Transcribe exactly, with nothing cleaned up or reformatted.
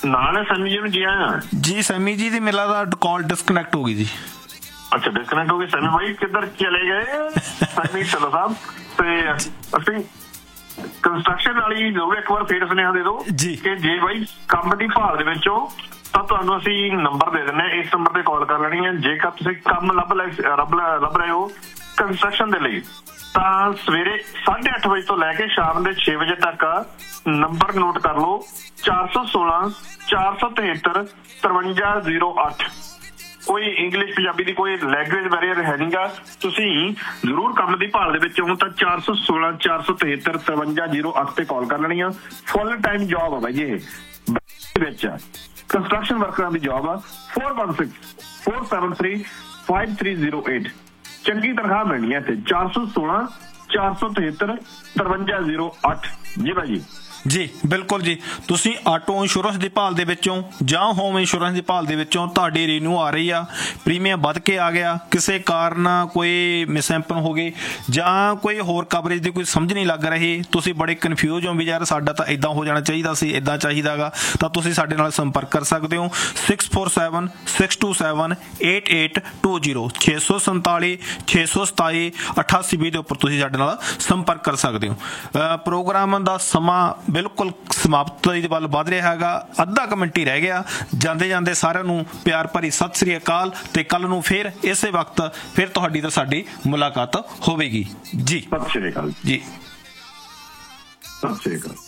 ਨਾਲ ਸੈਮੀ ਜੀ ਨੂੰ ਜੀ ਆਇਆ ਜੀ। ਸੈਮੀ ਜੀ ਦੀ ਮੇਰਾ ਦਾ ਕਾਲ ਡਿਸਕਨੈਕਟ ਹੋ ਗਈ ਜੀ। ਅੱਛਾ ਡਿਸਕਨੈਕਟ ਹੋ ਗਈ। ਸੈਮੀ ਭਾਈ ਕਿੱਧਰ ਚਲੇ ਗਏ? ਸੈਮੀ ਚਲੋ ਸਾਹਿਬ ਤੇ ਅਸੀਂ ਕੰਸਟਰਕਸ਼ਨ ਵਾਲੀ ਲੋਕ ਇੱਕ ਵਾਰ ਫੇਰ ਸੁਨੇਹਾ ਦੇ ਦਿਓ ਕਿ ਜੇ ਬਾਈ ਕੰਮ ਦੀ ਭਾਲ ਦੇ ਵਿੱਚੋਂ ਤਾਂ ਤੁਹਾਨੂੰ ਅਸੀਂ ਨੰਬਰ ਦੇ ਦਿੰਦੇ ਹਾਂ, ਇਸ ਨੰਬਰ ਤੇ ਕਾਲ ਕਰ ਲੈਣੀ ਹੈ। ਜੇਕਰ ਤੁਸੀਂ ਕੰਮ ਲੱਭ ਲੈ ਰੱਬ ਲੱਭ ਰਹੇ ਹੋ ਕੰਸਟਰਕਸ਼ਨ ਦੇ ਲਈ ਤਾਂ ਸਵੇਰੇ ਸਾਢੇ ਅੱਠ ਵਜੇ ਤੋਂ ਲੈ ਕੇ ਸ਼ਾਮ ਦੇ ਛੇ ਵਜੇ ਤੱਕ ਨੰਬਰ ਨੋਟ ਕਰ ਲਓ ਚਾਰ ਸੌ ਸੋਲਾਂ ਚਾਰ ਸੌ ਤਿਹੱਤਰ ਤਰਵੰਜਾ ਜ਼ੀਰੋ ਅੱਠ। ਕੋਈ ਇੰਗਲਿਸ਼ ਪੰਜਾਬੀ ਦੀ ਕੋਈ ਲੈਂਗੁਏਜ ਬੈਰੀਅਰ ਹੈ ਨਹੀਂਗਾ। ਤੁਸੀਂ ਜ਼ਰੂਰ ਕੰਮ ਦੀ ਭਾਲ ਦੇ ਵਿੱਚ ਹੋ ਤਾਂ ਚਾਰ ਸੌ ਸੋਲਾਂ ਚਾਰ ਸੌ ਤਿਹੱਤਰ ਤਰਵੰਜਾ ਜ਼ੀਰੋ ਅੱਠ ਤੇ ਕਾਲ ਕਰ ਲੈਣੀ ਆ। ਫੁੱਲ ਟਾਈਮ ਜੋਬ ਆ ਬਾਈ ਜੀ, ਇਹ ਵਿੱਚ ਕੰਸਟਰਕਸ਼ਨ ਵਰਕਰਾਂ ਦੀ ਜੋਬ ਆ। Four one six four seven three five three zero eight ਚੰਗੀ ਤਨਖਾਹ ਮਿਲਣੀ ਹੈ ਇੱਥੇ। ਚਾਰ ਸੌ ਸੋਲਾਂ ਚਾਰ ਸੌ ਤਿਹੱਤਰ ਤਰਵੰਜਾ ਜ਼ੀਰੋ ਅੱਠ ਜੀ ਭਾਈ ਜੀ। ਜੀ ਬਿਲਕੁਲ ਜੀ। ਤੁਸੀਂ ਆਟੋ ਇੰਸ਼ੋਰੈਂਸ ਦੀ ਭਾਲ ਦੇ ਵਿੱਚੋਂ ਜਾਂ ਹੋਮ ਇੰਸ਼ੋਰੈਂਸ ਦੀ ਭਾਲ ਦੇ ਵਿੱਚੋਂ ਤੁਹਾਡੀ ਰੀਨਿਊ ਆ ਰਹੀ ਆ, ਪ੍ਰੀਮੀਅਮ ਵੱਧ ਕੇ ਆ ਗਿਆ, ਕਿਸੇ ਕਾਰਨ ਕੋਈ ਮਿਸਹੈਪਨ ਹੋ ਗਈ ਜਾਂ ਕੋਈ ਹੋਰ ਕਵਰੇਜ ਦੀ ਕੋਈ ਸਮਝ ਨਹੀਂ ਲੱਗ ਰਹੀ, ਤੁਸੀਂ ਬੜੇ ਕਨਫਿਊਜ਼ ਹੋ ਵੀ ਯਾਰ ਸਾਡਾ ਤਾਂ ਇੱਦਾਂ ਹੋ ਜਾਣਾ ਚਾਹੀਦਾ ਸੀ, ਇੱਦਾਂ ਚਾਹੀਦਾ ਗਾ, ਤਾਂ ਤੁਸੀਂ ਸਾਡੇ ਨਾਲ ਸੰਪਰਕ ਕਰ ਸਕਦੇ ਹੋ six four seven six to seven eight eight two zero ਛੇ ਸੌ ਸੰਤਾਲੀ ਛੇ ਸੌ ਸਤਾਈ ਅਠਾਸੀ ਵੀਹ ਦੇ ਉੱਪਰ ਤੁਸੀਂ ਸਾਡੇ ਨਾਲ ਸੰਪਰਕ ਕਰ ਸਕਦੇ ਹੋ। ਪ੍ਰੋਗਰਾਮ ਦਾ ਸਮਾਂ ਬਿਲਕੁਲ ਸਮਾਪਤੀ ਦੇ ਵੱਲ ਵੱਧ ਰਿਹਾ ਹੈਗਾ, ਅੱਧਾ ਕੁ ਮਿੰਟ ਹੀ ਰਹਿ ਗਿਆ। ਜਾਂਦੇ ਜਾਂਦੇ ਸਾਰਿਆਂ ਨੂੰ ਪਿਆਰ ਭਰੀ ਸਤਿ ਸ੍ਰੀ ਅਕਾਲ ਤੇ ਕੱਲ ਨੂੰ ਫਿਰ ਇਸੇ ਵਕਤ ਫਿਰ ਤੁਹਾਡੀ ਤੇ ਸਾਡੀ ਮੁਲਾਕਾਤ ਹੋਵੇਗੀ ਜੀ। ਸਤਿ ਸ੍ਰੀ ਅਕਾਲ ਜੀ। ਸਤਿ ਸ੍ਰੀ ਅਕਾਲ।